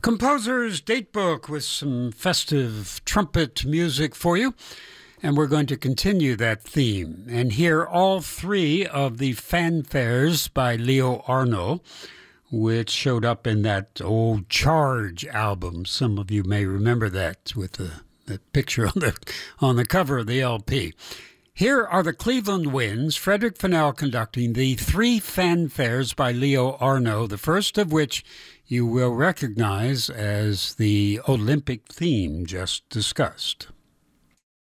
Composer's Datebook with some festive trumpet music for you. And we're going to continue that theme and hear all three of the fanfares by Leo Arnaud, which showed up in that old Charge album. Some of you may remember that with the picture on the cover of the LP. Here are the Cleveland Winds, Frederick Fennell conducting the three fanfares by Leo Arnaud, the first of which you will recognize as the Olympic theme just discussed.